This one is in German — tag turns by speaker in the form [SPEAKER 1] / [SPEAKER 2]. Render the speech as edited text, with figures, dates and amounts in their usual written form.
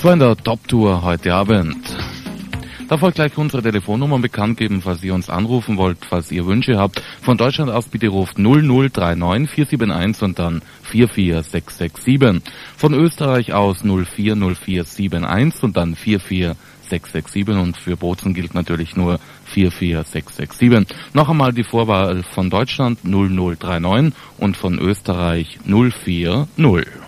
[SPEAKER 1] So in der Top-Tour heute Abend. Da folgt gleich unsere Telefonnummer bekannt geben, falls ihr uns anrufen wollt, falls ihr Wünsche habt. Von Deutschland aus bitte ruft 0039 471 und dann 44667. Von Österreich aus 040471 und dann 44667 und für Bozen gilt natürlich nur 44667. Noch einmal die Vorwahl von Deutschland 0039 und von Österreich 040.